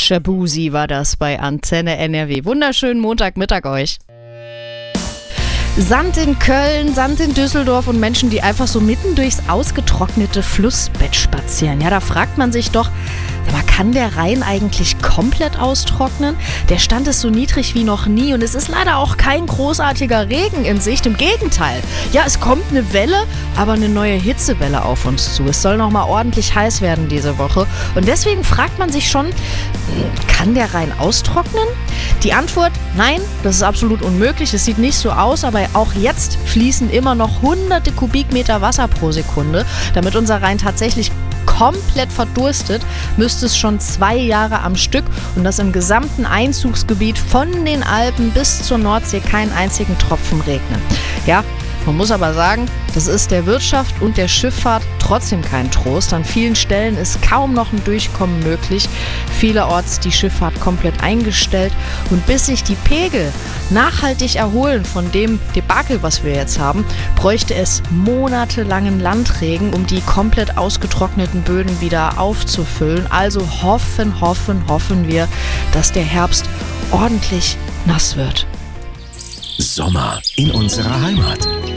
Shabuzi war das bei Antenne NRW. Wunderschönen Montagmittag euch. Sand in Köln, Sand in Düsseldorf und Menschen, die einfach so mitten durchs ausgetrocknete Flussbett spazieren. Ja, da fragt man sich doch, aber kann der Rhein eigentlich komplett austrocknen? Der Stand ist so niedrig wie noch nie und es ist leider auch kein großartiger Regen in Sicht. Im Gegenteil. Ja, es kommt eine Welle, aber eine neue Hitzewelle auf uns zu. Es soll nochmal ordentlich heiß werden diese Woche. Und deswegen fragt man sich schon, kann der Rhein austrocknen? Die Antwort, nein, das ist absolut unmöglich. Es sieht nicht so aus, aber auch jetzt fließen immer noch hunderte Kubikmeter Wasser pro Sekunde. Damit unser Rhein tatsächlich komplett verdurstet, müsste es schon 2 Jahre am Stück und das im gesamten Einzugsgebiet von den Alpen bis zur Nordsee keinen einzigen Tropfen regnen. Ja, man muss aber sagen, das ist der Wirtschaft und der Schifffahrt trotzdem kein Trost. An vielen Stellen ist kaum noch ein Durchkommen möglich. Vielerorts die Schifffahrt komplett eingestellt. Und bis sich die Pegel nachhaltig erholen von dem Debakel, was wir jetzt haben, bräuchte es monatelangen Landregen, um die komplett ausgetrockneten Böden wieder aufzufüllen. Also hoffen wir, dass der Herbst ordentlich nass wird. Sommer in unserer Heimat.